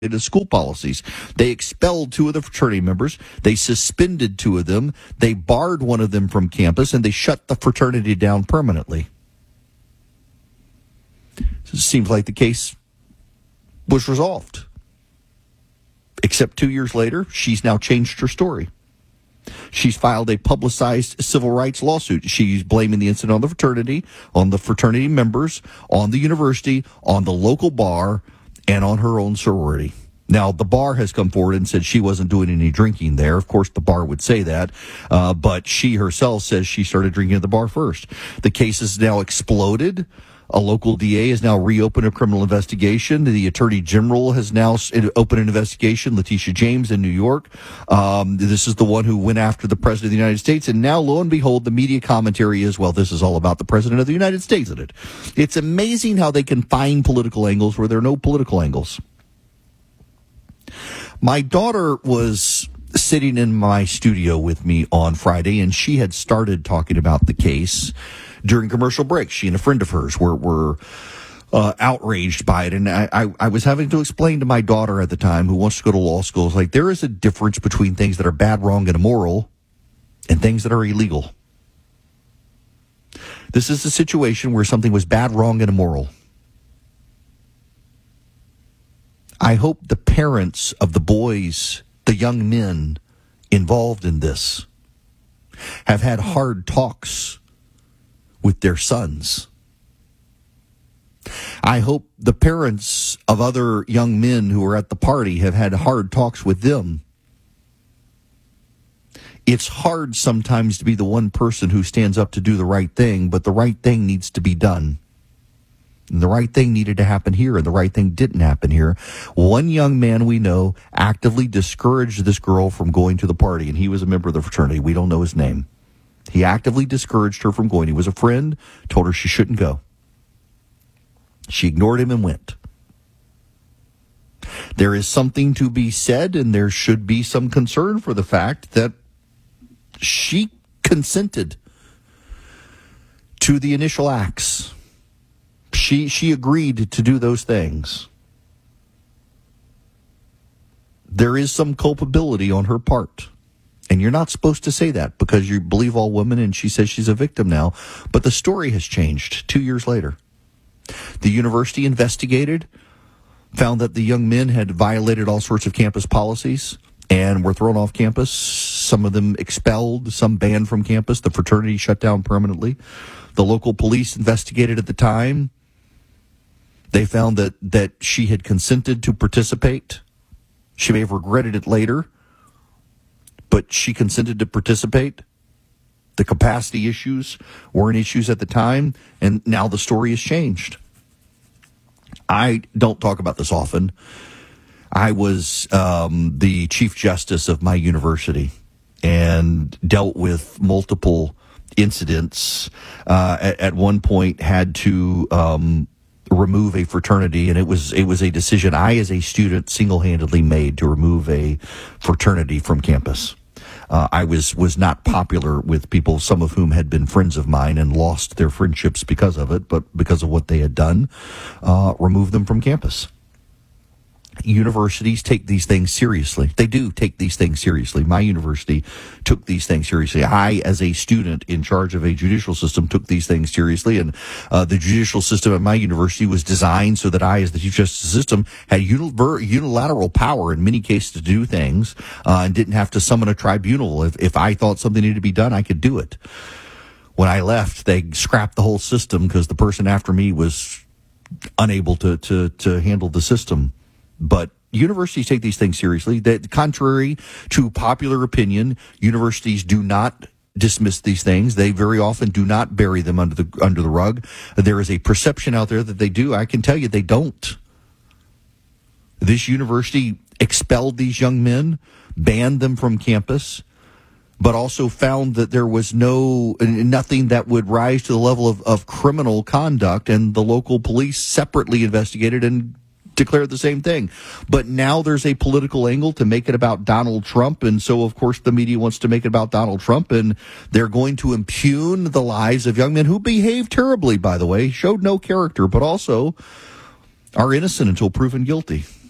into school policies. They expelled 2 of the fraternity members. They suspended 2 of them. They barred 1 of them from campus, and they shut the fraternity down permanently. So it seems like the case was resolved. Except 2 years later, she's now changed her story. She's filed a publicized civil rights lawsuit. She's blaming the incident on the fraternity members, on the university, on the local bar, and on her own sorority. Now, the bar has come forward and said she wasn't doing any drinking there. Of course, the bar would say that, but she herself says she started drinking at the bar first. The case has now exploded. A local DA has now reopened a criminal investigation. The Attorney General has now opened an investigation, Letitia James in New York. This is the one who went after the President of the United States. And now, lo and behold, the media commentary is, well, this is all about the President of the United States in it. It's amazing how they can find political angles where there are no political angles. My daughter was sitting in my studio with me on Friday, and she had started talking about the case during commercial breaks. She and a friend of hers were outraged by it. And I was having to explain to my daughter at the time, who wants to go to law school, it's like there is a difference between things that are bad, wrong, and immoral and things that are illegal. This is a situation where something was bad, wrong, and immoral. I hope the parents of the boys, the young men involved in this, have had hard talks with their sons. I hope the parents of other young men who were at the party have had hard talks with them. It's hard sometimes to be the one person who stands up to do the right thing, but the right thing needs to be done. And the right thing needed to happen here, and the right thing didn't happen here. One young man we know actively discouraged this girl from going to the party, and he was a member of the fraternity. We don't know his name. He actively discouraged her from going. He was a friend, told her she shouldn't go. She ignored him and went. There is something to be said, and there should be some concern for the fact that she consented to the initial acts. She agreed to do those things. There is some culpability on her part. And you're not supposed to say that because you believe all women, and she says she's a victim now. But the story has changed 2 years later. The university investigated, found that the young men had violated all sorts of campus policies and were thrown off campus. Some of them expelled, some banned from campus. The fraternity shut down permanently. The local police investigated at the time. They found that she had consented to participate. She may have regretted it later, but she consented to participate. The capacity issues weren't issues at the time, and now the story has changed. I don't talk about this often. I was the chief justice of my university and dealt with multiple incidents. At one point, had to remove a fraternity, and it was a decision I, as a student, single-handedly made to remove a fraternity from campus. I was not popular with people, some of whom had been friends of mine and lost their friendships because of it, but because of what they had done, removed them from campus. Universities take these things seriously. They do take these things seriously. My university took these things seriously. I, as a student in charge of a judicial system, took these things seriously. And the judicial system at my university was designed so that I, as the chief justice system, had unilateral power in many cases to do things and didn't have to summon a tribunal. If I thought something needed to be done, I could do it. When I left, they scrapped the whole system because the person after me was unable to handle the system. But universities take these things seriously. That, contrary to popular opinion, universities do not dismiss these things. They very often do not bury them under the rug. There is a perception out there that they do. I can tell you they don't. This university expelled these young men, banned them from campus, but also found that there was nothing that would rise to the level of criminal conduct, and the local police separately investigated and declared the same thing. But now there's a political angle to make it about Donald Trump, and so of course the media wants to make it about Donald Trump, and they're going to impugn the lives of young men who behaved terribly, by the way, showed no character, but also are innocent until proven guilty.